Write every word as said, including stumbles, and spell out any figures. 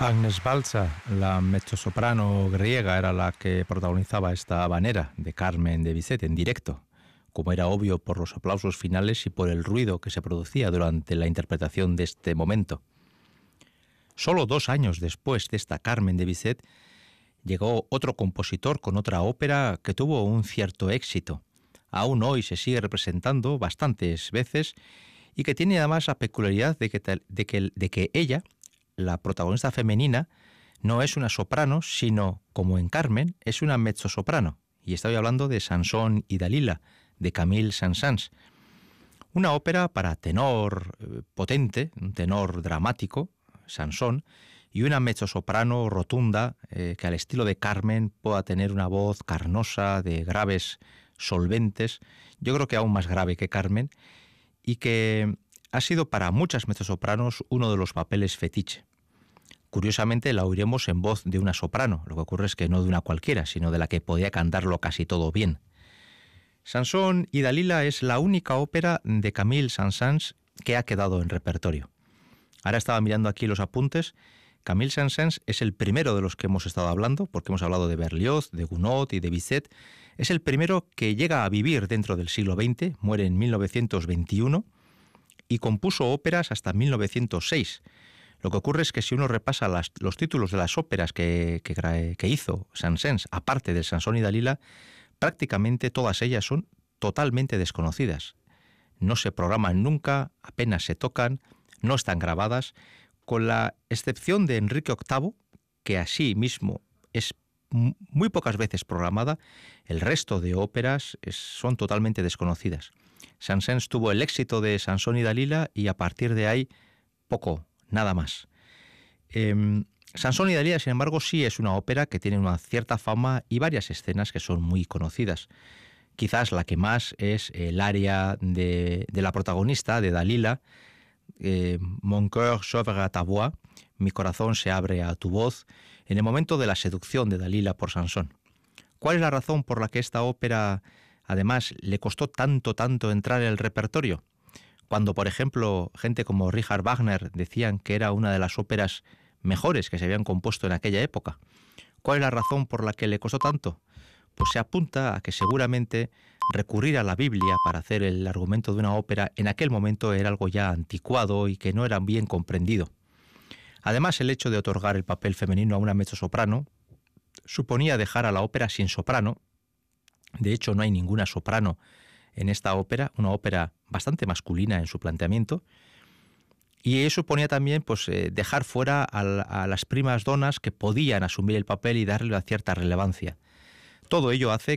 Agnes Balza, la mezzosoprano griega, era la que protagonizaba esta habanera de Carmen de Bizet en directo, como era obvio por los aplausos finales y por el ruido que se producía durante la interpretación de este momento. Solo dos años después de esta Carmen de Bizet, llegó otro compositor con otra ópera que tuvo un cierto éxito. Aún hoy se sigue representando bastantes veces y que tiene además la peculiaridad de que, de que, de que ella, la protagonista femenina, no es una soprano, sino, como en Carmen, es una mezzosoprano. Y estoy hablando de Sansón y Dalila, de Camille Saint-Saëns. Una ópera para tenor eh, potente, un tenor dramático, Sansón, y una mezzosoprano rotunda eh, que al estilo de Carmen pueda tener una voz carnosa, de graves solventes, yo creo que aún más grave que Carmen, y que ha sido para muchas mezzosopranos uno de los papeles fetiche. Curiosamente la oiremos en voz de una soprano, lo que ocurre es que no de una cualquiera, sino de la que podía cantarlo casi todo bien. Sansón y Dalila es la única ópera de Camille Saint-Saëns que ha quedado en repertorio. Ahora estaba mirando aquí los apuntes. Camille Saint-Saëns es el primero de los que hemos estado hablando, porque hemos hablado de Berlioz, de Gounod y de Bizet. Es el primero que llega a vivir dentro del siglo veinte, muere en mil novecientos veintiuno, y compuso óperas hasta mil novecientos seis. Lo que ocurre es que si uno repasa las, los títulos de las óperas que, que, que hizo Saint-Saëns, aparte del Sansón y Dalila, prácticamente todas ellas son totalmente desconocidas. No se programan nunca, apenas se tocan, no están grabadas, con la excepción de Enrique octavo, que así mismo es muy pocas veces programada. El resto de óperas es, son totalmente desconocidas. Saint-Saëns tuvo el éxito de Sansón y Dalila y a partir de ahí poco, nada más. Eh, Sansón y Dalila, sin embargo, sí es una ópera que tiene una cierta fama y varias escenas que son muy conocidas. Quizás la que más es el aria de, de la protagonista, de Dalila, eh, Mon cœur s'ouvre à ta voix, mi corazón se abre a tu voz, en el momento de la seducción de Dalila por Sansón. ¿Cuál es la razón por la que esta ópera, además, le costó tanto, tanto entrar en el repertorio? Cuando, por ejemplo, gente como Richard Wagner decían que era una de las óperas mejores que se habían compuesto en aquella época. ¿Cuál es la razón por la que le costó tanto? Pues se apunta a que seguramente recurrir a la Biblia para hacer el argumento de una ópera en aquel momento era algo ya anticuado y que no era bien comprendido. Además, el hecho de otorgar el papel femenino a una mezzosoprano suponía dejar a la ópera sin soprano. De hecho, no hay ninguna soprano en esta ópera, una ópera bastante masculina en su planteamiento, y eso suponía también pues, eh, dejar fuera a, a las primas donas que podían asumir el papel y darle una cierta relevancia. Todo ello hace